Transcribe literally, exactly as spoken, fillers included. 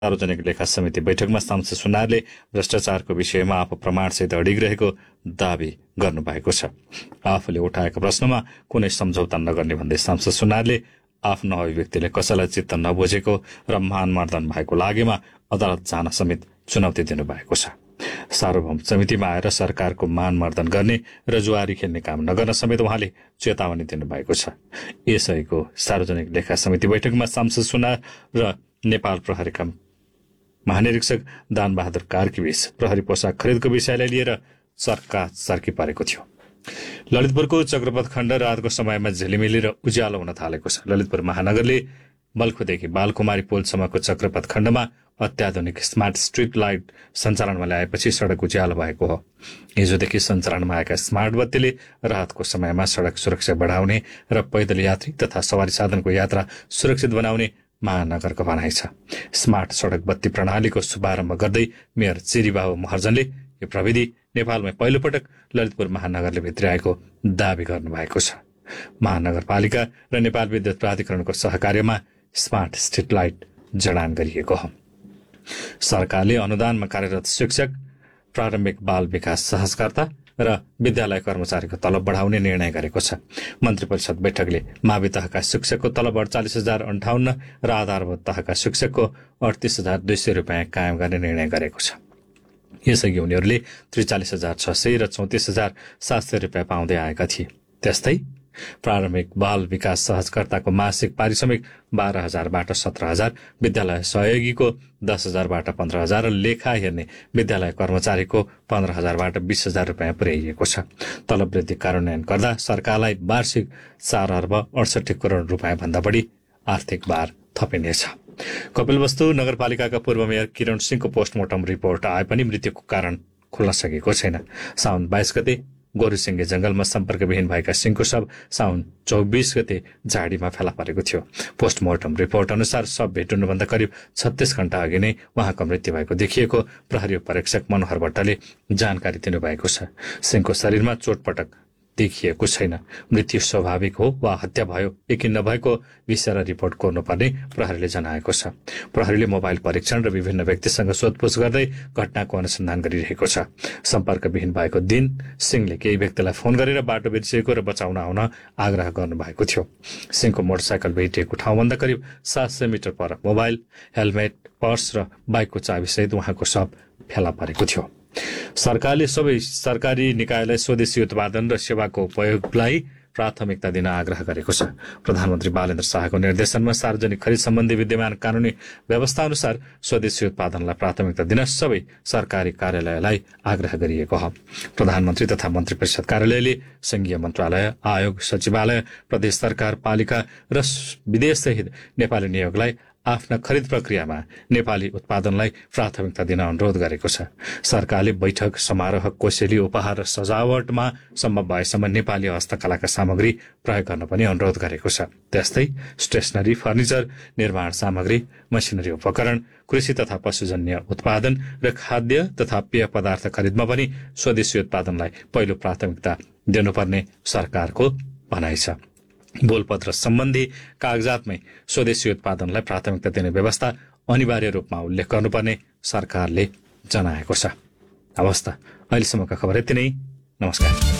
सार्वजनिक लेखा समिति बैठकमा सांसद सुनारले भ्रष्टाचारको विषयमा आफू प्रमाणसहित अडिग रहेको दावी गर्नुभएको छ। आफूले उठाएको प्रश्नमा कुनै सम्झौता नगर्ने भन्दै सांसद सुनारले आफ्नो अभिव्यक्तिले कसैलाई चित्त नबुझेको र मानमर्दन भएको लागेमा अदालत जान समेत चुनौती दिनुभएको छ। सार्वभौम समितिमा आएर सरकारको मानमर्दन गर्ने र जुवारी खेल्ने काम नगर्न समेत उहाँले चेतावनी दिनुभएको छ। यसैको सार्वजनिक लेखा समिति बैठकमा सांसद सुनार र नेपाल प्रहरीका महानिरीक्षक दानबहादुर कार्कीबीच प्रहरी पोसाक खरिदको विषयलाई लिएर चर्का चर्की परेको थियो। ललितपुरको चक्रपथ खण्ड रातको समयमा झिलिमिली र उज्यालो हुन थालेको छ। ललितपुर महानगरले बल्खुदेखि बालकुमारी पुलसम्मको चक्रपथ खण्डमा अत्याधुनिक स्मार्ट स्ट्रीट लाइट सञ्चालनमा ल्याएपछि सड़क उज्यालो भएको हो। हिजोदेखि सञ्चालनमा आएका स्मार्ट बत्तीले रातको समयमा सड़क सुरक्षा बढ़ाउने र पैदल यात्री तथा सवारी साधनको यात्रा सुरक्षित बनाउने महानगरको भनाइ छ। स्मार्ट सड़क बत्ती प्रणालीको शुभारम्भ गर्दै मेयर चिरीबाबु महर्जनले यो प्रविधि नेपालमै पहिलोपटक ललितपुर महानगरले भित्र्याएको दावी गर्नुभएको छ। महानगरपालिका र नेपाल विद्युत प्राधिकरणको सहकार्यमा स्मार्ट स्ट्रीट लाइट जडान गरिएको हो। सरकारले अनुदानमा कार्यरत शिक्षक, प्रारम्भिक बाल विकास सहजकर्ता र विद्यालय कर्मचारीको तलब बढ़ाउने निर्णय गरेको छ। मन्त्री परिषद बैठकले मावि तहका शिक्षकको तलब अडचालिस हजार अन्ठाउन्न र आधारभूत तहका शिक्षकको अडतिस हजार दुई सय रुपियाँ कायम गर्ने निर्णय गरेको छ। यसअघि उनीहरूले त्रिचालिस हजार छ सय र चौतिस हजार सात सय रुपियाँ पाउँदै आएका थिए। त्यस्तै प्रारम्भिक बाल विकास सहजकर्ताको मासिक पारिश्रमिक बाह्र हजारबाट सत्र हजार, विद्यालय सहयोगीको दस हजारबाट पन्ध्र हजार र लेखा हेर्ने विद्यालय कर्मचारीको पन्ध्र हजारबाट बीस हजार रुपियाँ पुर्याइएको छ। तलब वृद्धि कार्यान्वयन गर्दा सरकारलाई वार्षिक चार अर्ब अडसठी करोड़ रुपियाँ भन्दा बढी आर्थिक भार थपिनेछ। कपिलवस्तु नगरपालिकाका पूर्व मेयर किरण सिंहको पोस्टमार्टम रिपोर्ट आए पनि मृत्युको कारण खुल्न सकेको छैन। साउन बाइस गते गोरुसिंगे जंगलमा सम्पर्कविहीन भएका सिंहको शव साउन चौबीस गते झाडीमा फेला परेको थियो। पोस्टमार्टम रिपोर्ट अनुसार शव भेटिनुभन्दा करिब छत्तीस घण्टा अघि नै उहाँको मृत्यु भएको देखिएको प्रहरी परीक्षक मनोहर भट्टले जानकारी दिनुभएको छ। सिंहको शरीरमा चोटपटक देखिएको छैन। मृत्यु स्वाभाविक हो वा हत्या भयो यकिन नभएको विषय रिपोर्ट कोर्नुपर्ने प्रहरीले जनाएको छ। प्रहरीले मोबाइल परीक्षण र विभिन्न व्यक्तिसँग सोधपुछ गर्दै घटनाको अनुसन्धान गरिरहेको छ। सम्पर्कविहीन भएको दिन सिंहले केही व्यक्तिलाई फोन गरेर बाटो बिर्सिएको र बचाउन आउन आग्रह गर्नुभएको थियो। सिंहको मोटरसाइकल भेटिएको ठाउँभन्दा करिब सात सय मिटर पर मोबाइल, हेलमेट, पर्स र बाइकको चाबीसहित उहाँको शव फेला परेको थियो। सरकारले सबै सरकारी निकायलाई स्वदेशी उत्पादन र सेवाको उपयोगलाई प्राथमिकता दिन आग्रह गरेको छ। प्रधानमन्त्री बालेन्द्र शाहको निर्देशनमा सार्वजनिक खरिद सम्बन्धी विद्यमान कानूनी व्यवस्था अनुसार स्वदेशी उत्पादनलाई प्राथमिकता दिन सबै सरकारी कार्यालयलाई आग्रह गरिएको हो। प्रधानमन्त्री तथा मन्त्री परिषद कार्यालयले संघीय मन्त्रालय, आयोग, सचिवालय, प्रदेश सरकार, पालिका र विदेश सहित नेपाली नियोगलाई आफ्ना खरिद प्रक्रियामा नेपाली उत्पादनलाई प्राथमिकता दिन अनुरोध गरेको छ। सरकारले बैठक, समारोह, कोसेली, उपहार र सजावटमा सम्भव भएसम्म नेपाली हस्तकलाका सामग्री प्रयोग गर्न पनि अनुरोध गरेको छ। त्यस्तै स्टेशनरी, फर्निचर, निर्माण सामग्री, मसिनरी उपकरण, कृषि तथा पशुजन्य उत्पादन र खाद्य तथा पेय पदार्थ खरिदमा पनि स्वदेशी उत्पादनलाई पहिलो प्राथमिकता दिनुपर्ने सरकारको भनाइ छ। बोलपत्र सम्बन्धी कागजातमै स्वदेशी उत्पादनलाई प्राथमिकता दिने व्यवस्था अनिवार्य रूपमा उल्लेख गर्नुपर्ने सरकारले जनाएको छ। अवस्था अहिलेसम्मका खबर यति नै। नमस्कार।